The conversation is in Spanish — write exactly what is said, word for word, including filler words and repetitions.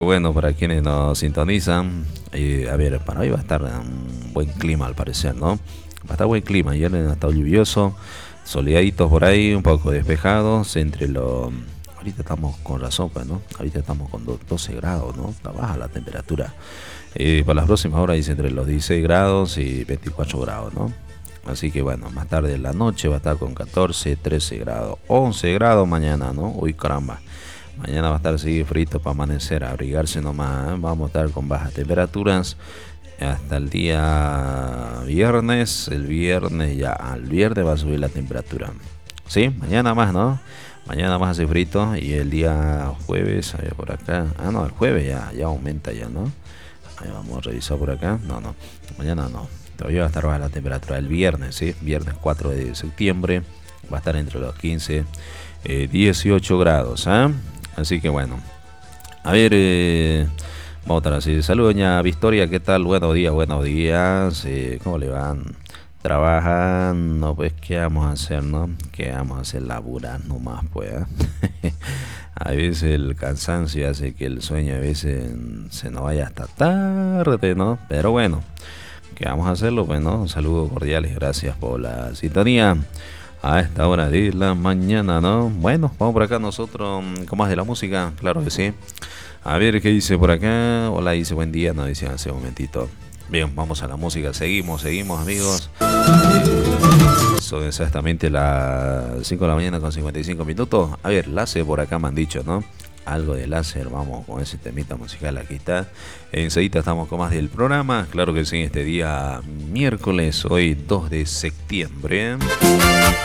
Bueno, para quienes nos sintonizan, eh, a ver, para hoy va a estar un buen clima al parecer, ¿no? Va a estar buen clima, ayer ha estado lluvioso, soleaditos por ahí, un poco despejados, entre los... Ahorita estamos con razón, pues, ¿no? Ahorita estamos con do- doce grados, ¿no? Está baja la temperatura. Eh, para las próximas horas dice entre los dieciséis grados y veinticuatro grados, ¿no? Así que bueno, más tarde en la noche va a estar con catorce, trece grados, once grados mañana, ¿no? Uy, caramba. Mañana va a estar así frito para amanecer, abrigarse nomás, ¿eh? Vamos a estar con bajas temperaturas hasta el día viernes. El viernes ya, al viernes va a subir la temperatura. Sí, mañana más, ¿no? Mañana más hace frito y el día jueves, a ver por acá. Ah, no, el jueves ya, ya aumenta ya, ¿no? Ahí vamos a revisar por acá. No, no, mañana no. Todavía va a estar baja la temperatura. El viernes, ¿sí? Viernes cuatro de septiembre va a estar entre los quince, eh, dieciocho grados, ¿ah? ¿eh? Así que bueno, a ver, eh, vamos a estar así. Saludos, doña Victoria, ¿qué tal? Buenos días, buenos días. Eh, ¿Cómo le van? Trabajando, pues, ¿qué vamos a hacer, no? ¿Qué vamos a hacer? Laburar nomás, pues. ¿eh? A veces el cansancio hace que el sueño a veces se nos vaya hasta tarde, ¿no? Pero bueno, ¿qué vamos a hacerlo? Bueno, saludos cordiales, gracias por la sintonía a esta hora de la mañana, ¿no? Bueno, vamos por acá nosotros mm, con más de la música, claro que sí. A ver qué dice por acá. Hola, dice buen día, nos dice hace un momentito. Bien, vamos a la música, seguimos, seguimos, amigos. Son exactamente las cinco de la mañana con cincuenta y cinco minutos. A ver, láser por acá me han dicho, ¿no? Algo de láser, vamos con ese temita musical, aquí está. Enseguida estamos con más del programa, claro que sí, este día miércoles, hoy dos de septiembre.